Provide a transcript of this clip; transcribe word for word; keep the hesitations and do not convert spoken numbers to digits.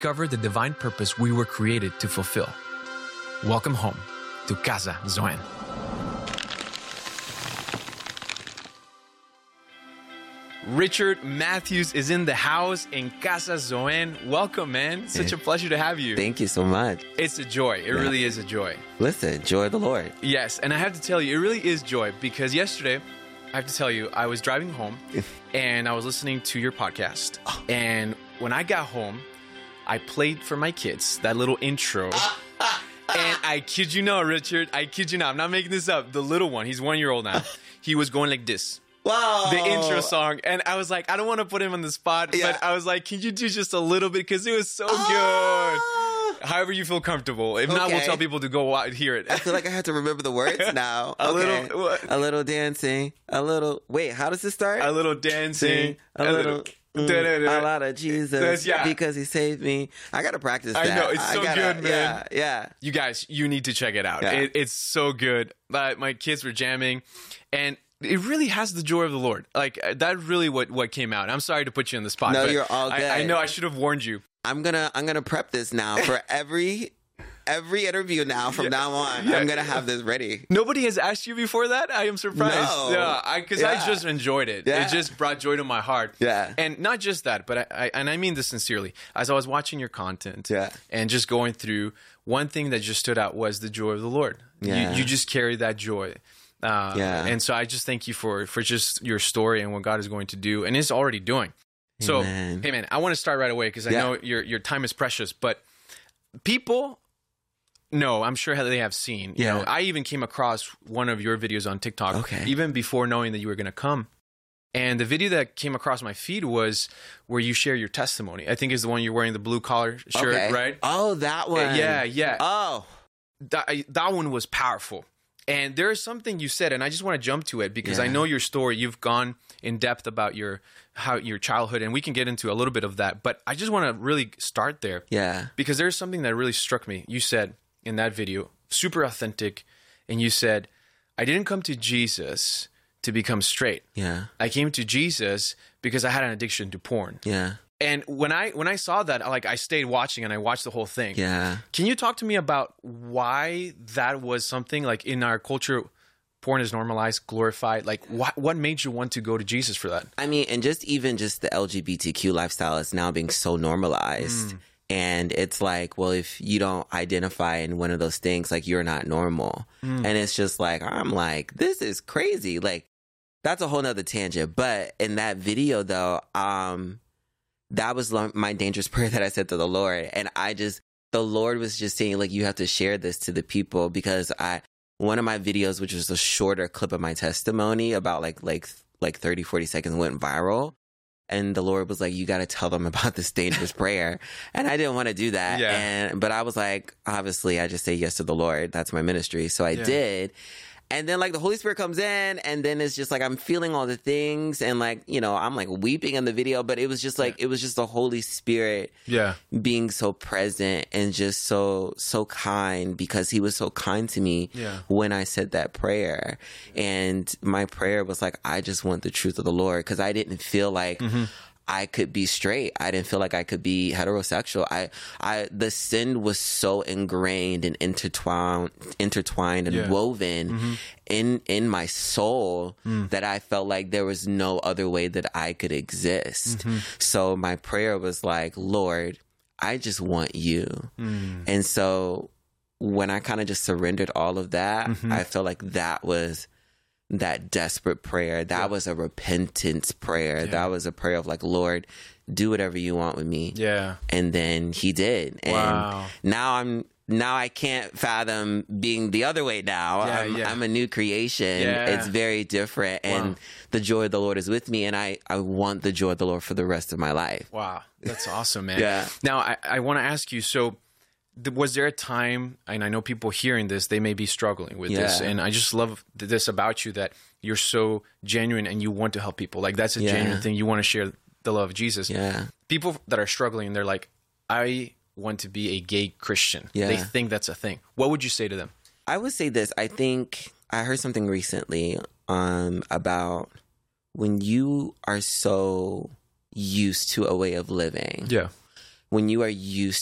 discover the divine purpose we were created to fulfill. Welcome home to Casa Zoen. Richard Matthews is in the house in Casa Zoen. Welcome, man. Such a pleasure to have you. Thank you so much. It's a joy. It yeah. really is a joy. Listen, joy of the Lord. Yes, and I have to tell you, it really is joy because yesterday, I have to tell you, I was driving home and I was listening to your podcast. And when I got home, I played for my kids that little intro. And I kid you not, Richard, I kid you not, I'm not making this up. The little one, he's one year old now. He was going like this. Wow. The intro song. And I was like, I don't want to put him on the spot, yeah. but I was like, can you do just a little bit? Because it was so oh. good. However you feel comfortable. If okay. not, we'll tell people to go out and hear it. I feel like I have to remember the words now. a okay. little. What? A little dancing. A little. Wait, how does this start? A little dancing. A, a little. little mm, a lot of Jesus yeah. because he saved me. I got to practice that. I know. It's so gotta, good, man. Yeah, yeah. You guys, you need to check it out. Yeah. It, it's so good. But my kids were jamming. And it really has the joy of the Lord. Like, that really what, what came out. I'm sorry to put you on the spot. No, but you're all good. I, I know I should have warned you. I'm gonna I'm gonna prep this now for every every interview now from yeah. now on. Yeah. I'm gonna have this ready. Nobody has asked you before that? I am surprised. No. Yeah, because I, yeah. I just enjoyed it. Yeah. It just brought joy to my heart. Yeah. And not just that, but I, I and I mean this sincerely. As I was watching your content yeah. and just going through, one thing that just stood out was the joy of the Lord. Yeah. You, you just carry that joy. Uh, yeah. And so I just thank you for for just your story and what God is going to do and is already doing. So, Amen. Hey man, I want to start right away because I yeah. know your your time is precious, but people know, I'm sure they have seen. You yeah. know, I even came across one of your videos on TikTok, okay. even before knowing that you were going to come. And the video that came across my feed was where you share your testimony. I think is the one you're wearing the blue collar shirt, okay. right? Oh, that one. Yeah, yeah. Oh, that that one was powerful. And there is something you said, and I just want to jump to it because yeah. I know your story. You've gone in depth about your how your childhood, and we can get into a little bit of that. But I just want to really start there. Yeah. Because there's something that really struck me. You said in that video, super authentic, and you said, I didn't come to Jesus to become straight. Yeah. I came to Jesus because I had an addiction to porn. Yeah. And when I when I saw that, like I stayed watching and I watched the whole thing. Yeah. Can you talk to me about why that was something like in our culture, porn is normalized, glorified? Like what what made you want to go to Jesus for that? I mean, and just even just the L G B T Q lifestyle is now being so normalized. Mm. And it's like, well, if you don't identify in one of those things, like you're not normal. Mm. And it's just like, I'm like, this is crazy. Like that's a whole nother tangent. But in that video though, um, that was my dangerous prayer that I said to the Lord. And I just, the Lord was just saying, like, you have to share this to the people because I, one of my videos, which was a shorter clip of my testimony about like, like, like thirty, forty seconds went viral. And the Lord was like, you got to tell them about this dangerous prayer. And I didn't want to do that. Yeah. And, but I was like, obviously I just say yes to the Lord. That's my ministry. So I yeah. did. And then like the Holy Spirit comes in and then it's just like I'm feeling all the things and like, you know, I'm like weeping in the video, but it was just like, yeah. it was just the Holy Spirit yeah. being so present and just so, so kind because he was so kind to me yeah. when I said that prayer. And my prayer was like, I just want the truth of the Lord because I didn't feel like mm-hmm. I could be straight. I didn't feel like I could be heterosexual. I, I, the sin was so ingrained and intertwined, intertwined and yeah. woven mm-hmm. in, in my soul mm. that I felt like there was no other way that I could exist. Mm-hmm. So my prayer was like, Lord, I just want you. Mm. And so when I kind of just surrendered all of that, mm-hmm. I felt like that was that desperate prayer. That yeah. was a repentance prayer. Yeah. That was a prayer of like, Lord, do whatever you want with me. Yeah. And then he did. And wow. now I'm, now I can't fathom being the other way now. Yeah, I'm, yeah. I'm a new creation. Yeah. It's very different. And wow. the joy of the Lord is with me. And I, I want the joy of the Lord for the rest of my life. Wow. That's awesome, man. Yeah. Now I, I want to ask you, so was there a time, and I know people hearing this, they may be struggling with yeah. this, and I just love this about you, that you're so genuine and you want to help people. Like that's a yeah. genuine thing. You want to share the love of Jesus. Yeah. People that are struggling, they're like, I want to be a gay Christian. Yeah. They think that's a thing. What would you say to them? I would say this. I think I heard something recently um, about when you are so used to a way of living. Yeah. when you are used